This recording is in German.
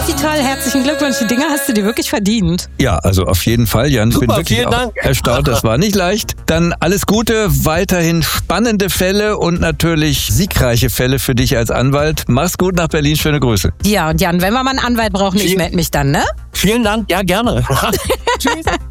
richtig toll. Herzlichen Glückwunsch. Die Dinger hast du dir wirklich verdient. Ja, also auf jeden Fall, Jan. Ich bin wirklich vielen Dank. erstaunt, das war nicht leicht. Dann alles Gute, weiterhin spannende Fälle und natürlich siegreiche Fälle für dich als Anwalt. Mach's gut, nach Berlin, schöne Grüße. Ja, und Jan, wenn wir mal einen Anwalt brauchen, ich melde mich dann, ne? Vielen Dank, ja gerne. Tschüss.